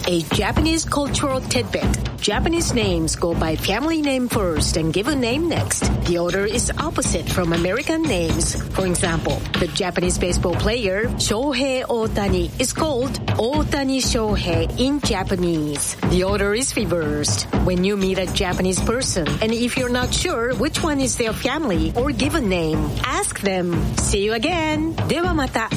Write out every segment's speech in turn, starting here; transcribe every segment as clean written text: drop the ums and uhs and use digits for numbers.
A Japanese cultural tidbit. Japanese names go by family name first and given name next. The order is opposite from American names. For example, the Japanese baseball player Shohei Ohtani is called Ohtani Shohei in Japanese. The order is reversed. When you meet a Japanese person, and if you're not sure which one is their family or given name, ask them. See you again. ではまた.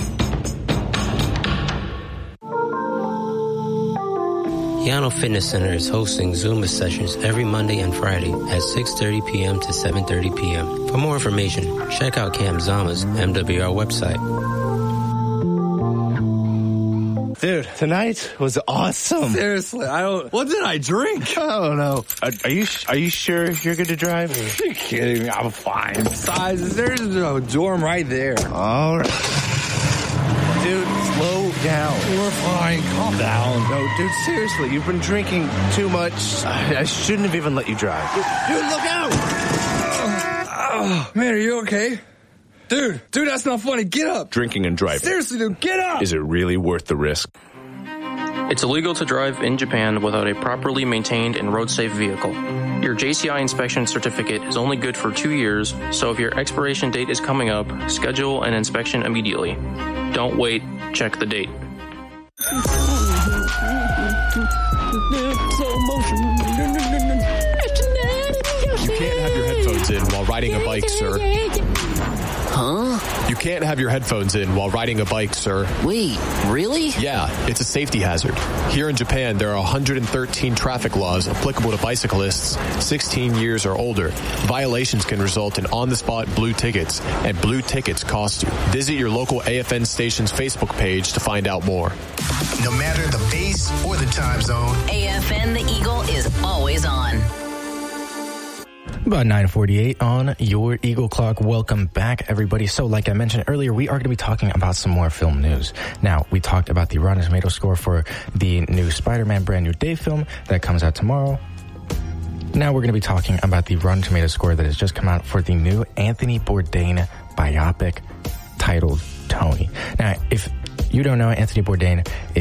Yano Fitness Center is hosting Zumba sessions every Monday and Friday at 6:30 p.m. to 7:30 p.m. For more information, check out Camp Zama's MWR website. Dude, tonight was awesome. Seriously, what did I drink? I don't know. Are you sure you're good to drive? Are you kidding me? I'm fine. Besides, there's a dorm right there. All right. Dude, slow down. We're fine. Calm down. No, dude, seriously, you've been drinking too much. I shouldn't have even let you drive. Dude, look out! Man, are you okay? Dude, that's not funny. Get up. Drinking and driving. Seriously, dude, get up. Is it really worth the risk? It's illegal to drive in Japan without a properly maintained and road-safe vehicle. Your JCI inspection certificate is only good for 2 years, so if your expiration date is coming up, schedule an inspection immediately. Don't wait. Check the date. You can't have your headphones in while riding a bike, sir. Huh? You can't have your headphones in while riding a bike, sir. Wait, really? Yeah, it's a safety hazard. Here in Japan, there are 113 traffic laws applicable to bicyclists 16 years or older. Violations can result in on-the-spot blue tickets, and blue tickets cost you. Visit your local AFN station's Facebook page to find out more. No matter the base or the time zone, AFN The Eagle is always on. About 9:48 on your Eagle Clock. Welcome back, everybody. So like I mentioned earlier, we are going to be talking about some more film news. Now, we talked about the Rotten Tomatoes score for the new Spider-Man Brand New Day film that comes out tomorrow. Now we're going to be talking about the Rotten Tomatoes score that has just come out for the new Anthony Bourdain biopic titled Tony. Now, if you don't know, Anthony Bourdain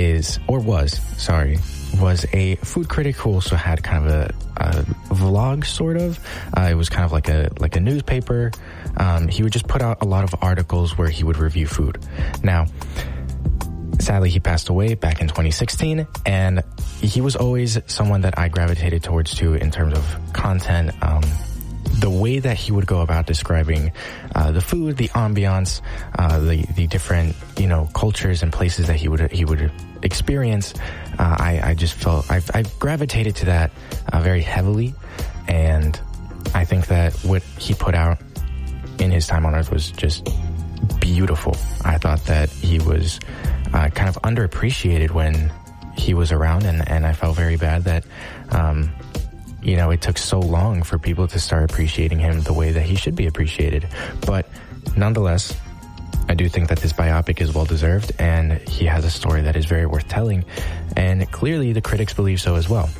was a food critic who also had kind of a vlog, sort of. It was kind of like a newspaper. He would just put out a lot of articles where he would review food. Now, sadly, he passed away back in 2016, and he was always someone that I gravitated towards too in terms of content. The way that he would go about describing the food, the ambiance, the different cultures and places that he would experience, I just felt I gravitated to that very heavily, and I think that what he put out in his time on Earth was just beautiful. I thought that he was kind of underappreciated when he was around, and I felt very bad that it took so long for people to start appreciating him the way that he should be appreciated. But nonetheless, I do think that this biopic is well-deserved, and he has a story that is very worth telling, and clearly the critics believe so as well.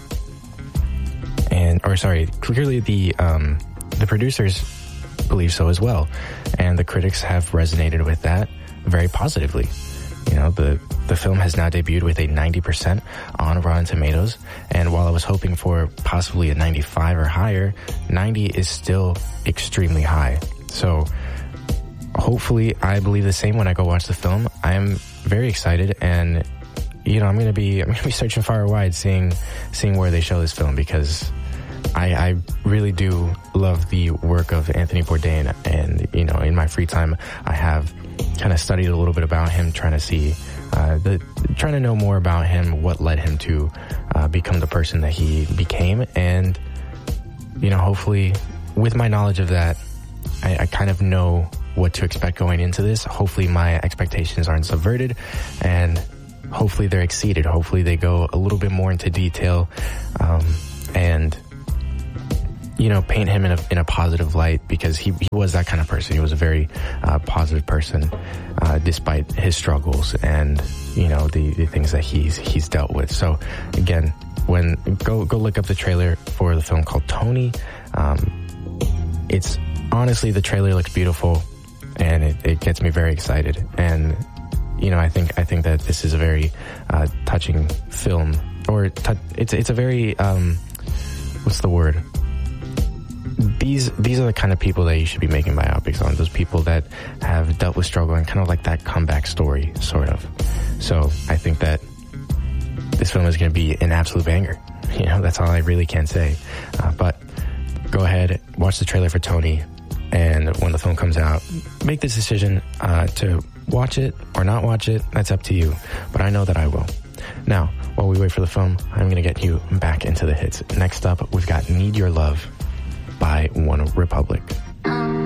Clearly the producers believe so as well, and the critics have resonated with that very positively. The film has now debuted with a 90% on Rotten Tomatoes, and while I was hoping for possibly a 95 or higher, 90 is still extremely high. So hopefully I believe the same when I go watch the film. I'm very excited, and I'm going to be searching far and wide, seeing where they show this film, because I really do love the work of Anthony Bourdain, and in my free time I have kind of studied a little bit about him, trying to know more about him, what led him to become the person that he became, and hopefully with my knowledge of that, I kind of know what to expect going into this. Hopefully my expectations aren't subverted, and hopefully they're exceeded. Hopefully they go a little bit more into detail, and paint him in a positive light, because he was that kind of person. He was a very positive person, despite his struggles and the things that he's dealt with. So again, go look up the trailer for the film called Tony. It's honestly, the trailer looks beautiful, and it gets me very excited. And I think that this is a very touching film, or it's a very what's the word? These are the kind of people that you should be making biopics on. Those people that have dealt with struggle and kind of like that comeback story, sort of. So I think that this film is going to be an absolute banger. That's all I really can say. But go ahead, watch the trailer for Tony, and when the film comes out, make this decision to watch it or not watch it. That's up to you. But I know that I will. Now, while we wait for the film, I'm going to get you back into the hits. Next up, we've got Need Your Love by OneRepublic.